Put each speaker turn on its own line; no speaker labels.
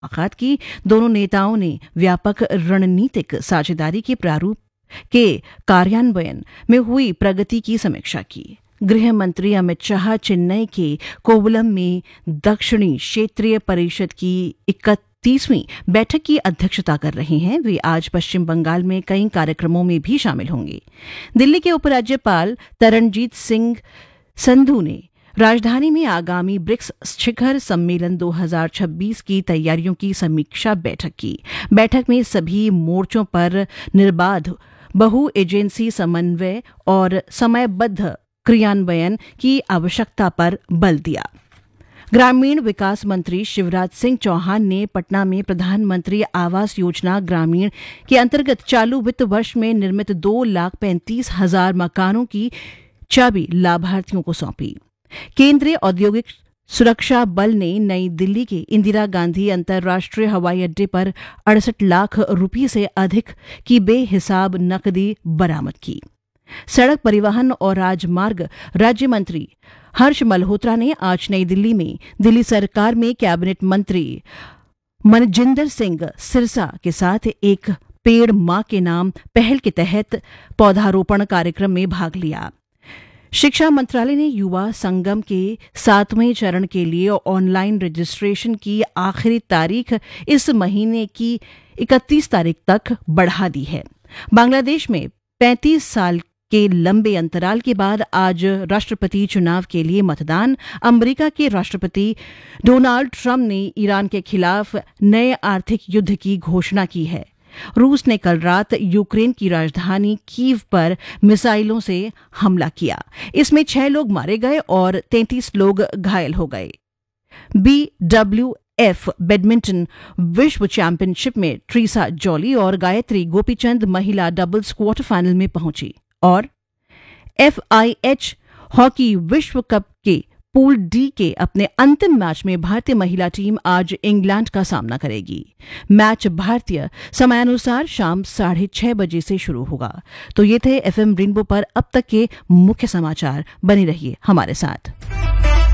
मुलाकात की। दोनों नेताओं ने व्यापक रणनीतिक साझेदारी के प्रारूप के कार्यान्वयन में हुई प्रगति की समीक्षा की। गृह मंत्री अमित शाह चेन्नई के कोवलम में दक्षिणी क्षेत्रीय परिषद की 31वीं बैठक की अध्यक्षता कर रहे हैं। वे आज पश्चिम बंगाल में कई कार्यक्रमों में भी शामिल होंगे। दिल्ली के उपराज्यपाल तरनजीत सिंह संधू ने राजधानी में आगामी ब्रिक्स शिखर सम्मेलन 2026 की तैयारियों की समीक्षा बैठक की। बैठक में सभी मोर्चों पर निर्बाध बहु एजेंसी समन्वय और समयबद्ध क्रियान्वयन की आवश्यकता पर बल दिया। ग्रामीण विकास मंत्री शिवराज सिंह चौहान ने पटना में प्रधानमंत्री आवास योजना ग्रामीण के अंतर्गत चालू वित्त वर्ष में निर्मित 2,35,000 मकानों की चाबी लाभार्थियों को सौंपी। केंद्रीय औद्योगिक सुरक्षा बल ने नई दिल्ली के इंदिरा गांधी अंतर्राष्ट्रीय हवाई अड्डे पर 68 लाख रुपये से अधिक की बेहिसाब नकदी बरामद की। सड़क परिवहन और राजमार्ग राज्य मंत्री हर्ष मल्होत्रा ने आज नई दिल्ली में दिल्ली सरकार में कैबिनेट मंत्री मनजिंदर सिंह सिरसा के साथ एक पेड़ मां के नाम पहल के तहत पौधारोपण कार्यक्रम में भाग लिया। शिक्षा मंत्रालय ने युवा संगम के 7वें चरण के लिए ऑनलाइन रजिस्ट्रेशन की आखिरी तारीख इस महीने की 31 तारीख तक बढ़ा दी है। बांग्लादेश में 35 साल के लंबे अंतराल के बाद आज राष्ट्रपति चुनाव के लिए मतदान। अमेरिका के राष्ट्रपति डोनाल्ड ट्रंप ने ईरान के खिलाफ नए आर्थिक युद्ध की घोषणा की है। रूस ने कल रात यूक्रेन की राजधानी कीव पर मिसाइलों से हमला किया। इसमें 6 लोग मारे गए और 33 लोग घायल हो गए। BWF बैडमिंटन विश्व चैंपियनशिप में ट्रीसा जॉली और गायत्री गोपीचंद महिला डबल्स क्वार्टर फाइनल में पहुंची। और FIH हॉकी विश्व कप के पूल डी के अपने अंतिम मैच में भारतीय महिला टीम आज इंग्लैंड का सामना करेगी। मैच भारतीय समयानुसार शाम 6:30 बजे से शुरू होगा। तो ये थे FM रेनबो पर अब तक के मुख्य समाचार। बने रहिए हमारे साथ।